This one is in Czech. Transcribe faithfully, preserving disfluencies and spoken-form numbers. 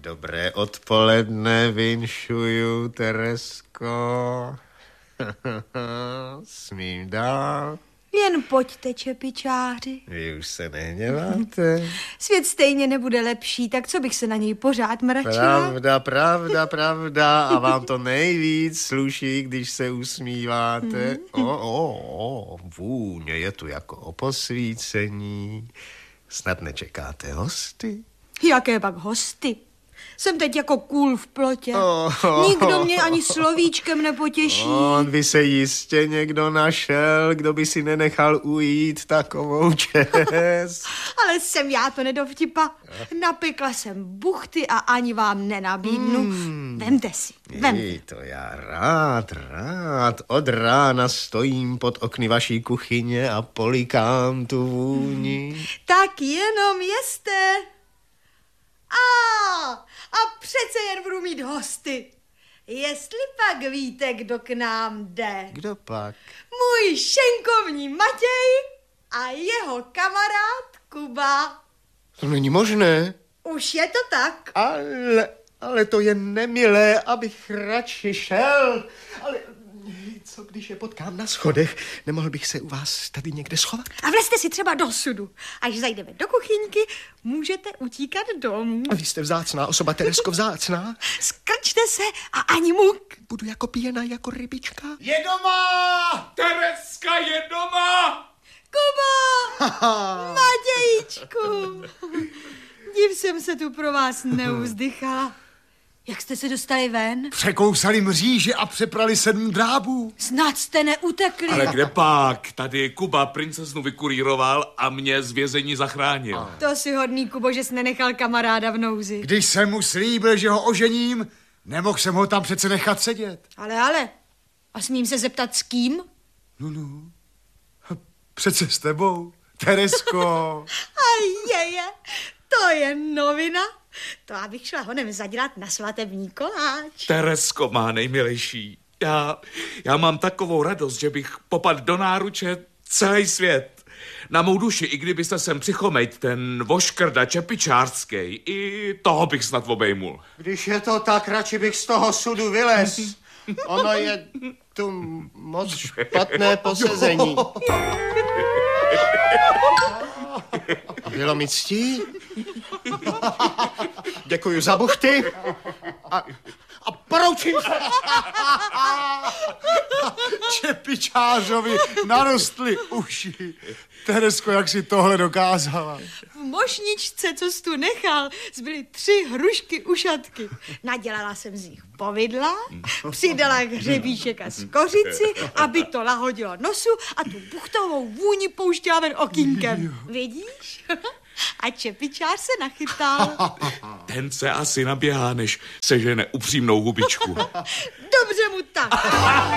Dobré odpoledne vinšuju, Teresko. Smím dál? Jen pojďte, čepičáři. Vy už se nehněváte? Svět stejně nebude lepší, tak co bych se na něj pořád mračila? Pravda, pravda, pravda. A vám to nejvíc sluší, když se usmíváte. O, o, o, vůně je tu jako o posvícení. Snad nečekáte hosty? Jaké pak hosty? Jsem teď jako kůl v plotě. Oh, oh, Nikdo mě ani slovíčkem nepotěší. On by se jistě někdo našel, kdo by si nenechal ujít takovou čest. Ale jsem já to nedovtipa. Napekla jsem buchty a ani vám nenabídnu. Hmm. Vemte si, vemte. Ej, to já rád, rád. Od rána stojím pod okny vaší kuchyně a polikám tu vůni. Hmm. Tak jenom jeste. A, a přece jen budu mít hosty. Jestli pak víte, kdo k nám jde. Kdo pak? Můj šenkovní Matěj a jeho kamarád Kuba. To není možné. Už je to tak. Ale, ale to je nemilé, abych radši šel. Ale co když je potkám na schodech? Nemohl bych se u vás tady někde schovat? A vlezte si třeba do sudu. Až zajdeme do kuchyňky, můžete utíkat domů. A vy jste vzácná osoba, Teresko, vzácná. Skrčte se a ani muk. Budu jako pijena, jako rybička. Je doma! Tereska je doma! Kubo! Matějíčku! Div jsem se tu pro vás neuzdychala. Jak jste se dostali ven? Překousali mříže a přeprali sedm drábů. Snad jste neutekli. Ale kde pak? Tady Kuba princeznu vykurýroval a mě z vězení zachránil. To si hodný, Kubo, že jsi nenechal kamaráda v nouzi. Když jsem mu slíbil, že ho ožením, nemohl jsem ho tam přece nechat sedět. Ale, ale, a smím se zeptat s kým? No, no, přece s tebou, Teresko. A je, je, to je novina. To abych šla honem zadělat na svatební koláč. Teresko má nejmilejší. Já, já mám takovou radost, že bych popadl do náruče celý svět. Na mou duši, i kdybyste sem přichomejt ten voškrda čepičářský, i toho bych snad obejmul. Když je to tak, radši bych z toho sudu vylez. Ono je tu moc špatné posezení. A bylo mi ctí. Děkuju za buchty. A, a poroučím se. Čepičářovi narostly uši. Teresko, jak si tohle dokázala? V mošničce, co jsi tu nechal, zbyly tři hrušky ušatky. Nadělala jsem z nich povidla, přidala hřebíček a skořici, aby to lahodilo nosu a tu buchtovou vůni pouštěla ven okýnkem. Vidíš? A čepičář se nachytal. Ten se asi naběhá, než sežene upřímnou hubičku. Dobře mu tak.